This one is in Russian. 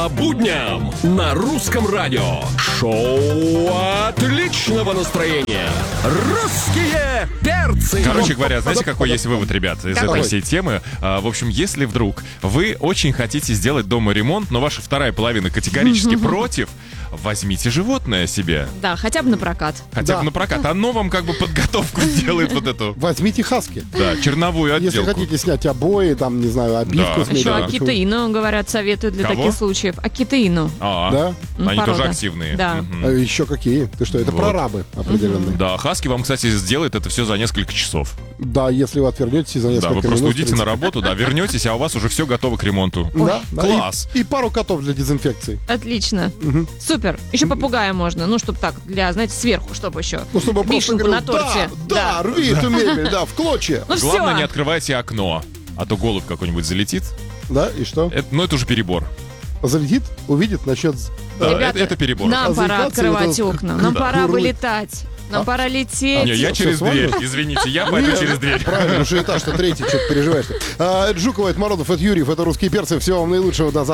По будням на русском радио. Шоу отличного настроения. Русские перцы. Короче говоря, знаете, какой есть вывод, ребят, из Какой? этой всей темы? В общем, если вдруг вы очень хотите сделать дома ремонт, но ваша вторая половина категорически против, возьмите животное себе. Да, хотя бы на прокат. Хотя Да. бы на прокат. Оно вам как бы подготовку сделает вот эту, Возьмите хаски. да, черновую Если отделку. хотите снять обои, там, не знаю, обивку Да. снять. Еще Да. акитеину, говорят, советуют для Кого? таких случаев. Акитеину. Да? Они порода. тоже активные. Да. Мгм. А еще какие? Ты что, это Вот. прорабы определенные. Да, хаски вам, кстати, сделает это все за несколько часов. Да, если вы отвернетесь за Да, несколько вы просто минут, уйдите на работу, да, вернетесь, а у вас уже все готово к ремонту. Да, да. Класс. И пару котов для дезинфекции. Отлично. Супер. Еще попугая можно. Ну, чтобы так, для, знаете, сверху, чтобы еще. Ну, чтобы просто Вишенку говорил, на торте. да, рви эту мебель, да, в клочья. Ну Главное, не все. открывайте окно, а то голубь какой-нибудь залетит. Да, и что? Это уже перебор. Залетит, увидит, начнет... Да, Ребята, это перебор. нам А пора заикаться открывать это- окна. Нам Да. пора Курлык. вылетать. Нам пора лететь. Не, я всё, через с вами? дверь, извините, я пойду через дверь. Правильно, уже этаж-то третий, что ты переживаешь-то. Это Жукова, это Морозов, это Юрьев, это «Русские перцы». Всего вам наилучшего, до завтра.